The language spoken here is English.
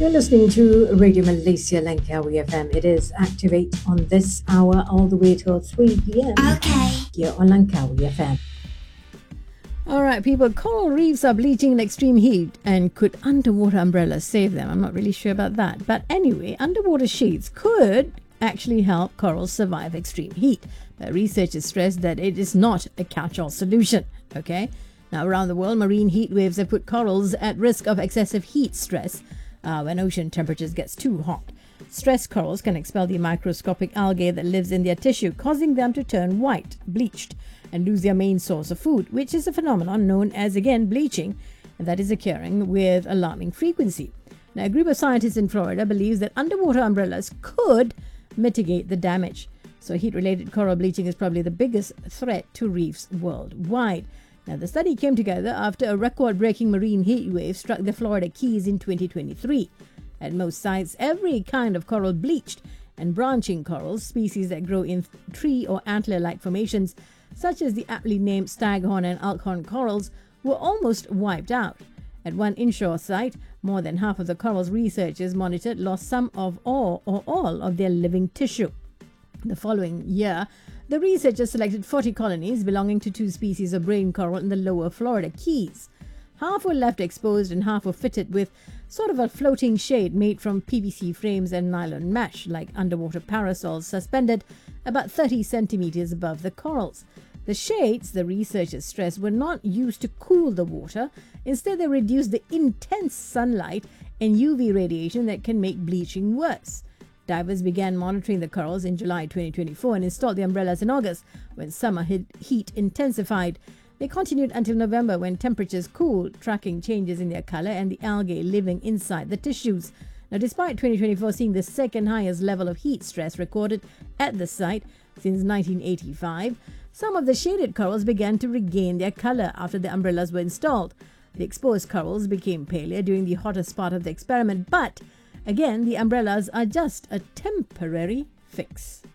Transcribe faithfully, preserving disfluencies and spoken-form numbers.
You're listening to Radio Malaysia Langkawi F M. It is Activate on this hour all the way till three p.m. Okay. here on Langkawi F M. All right, people, coral reefs are bleaching in extreme heat, and could underwater umbrellas save them? I'm not really sure about that. But anyway, underwater sheets could actually help corals survive extreme heat. But researchers stress that it is not a catch-all solution, okay? Now, around the world, marine heat waves have put corals at risk of excessive heat stress uh, when ocean temperatures gets too hot. Stressed corals can expel the microscopic algae that lives in their tissue, causing them to turn white, bleached, and lose their main source of food, which is a phenomenon known as, again, bleaching, and that is occurring with alarming frequency. Now, a group of scientists in Florida believes that underwater umbrellas could mitigate the damage. So heat-related coral bleaching is probably the biggest threat to reefs worldwide. Now, the study came together after a record-breaking marine heat wave struck the Florida Keys in twenty twenty-three. At most sites, every kind of coral bleached, and branching corals, species that grow in tree or antler-like formations, such as the aptly named staghorn and elkhorn corals, were almost wiped out. At one inshore site, more than half of the corals researchers monitored lost some of all or all of their living tissue. The following year, the researchers selected forty colonies belonging to two species of brain coral in the lower Florida Keys. Half were left exposed and half were fitted with sort of a floating shade made from P V C frames and nylon mesh, like underwater parasols suspended about thirty centimeters above the corals. The shades, the researchers stressed, were not used to cool the water. Instead, they reduced the intense sunlight and U V radiation that can make bleaching worse. Divers began monitoring the corals in July twenty twenty-four and installed the umbrellas in August, when summer heat intensified. They continued until November, when temperatures cooled, tracking changes in their color and the algae living inside the tissues. Now, despite twenty twenty-four seeing the second highest level of heat stress recorded at the site since nineteen eighty-five, some of the shaded corals began to regain their color after the umbrellas were installed. The exposed corals became paler during the hottest part of the experiment, but again, the umbrellas are just a temporary fix.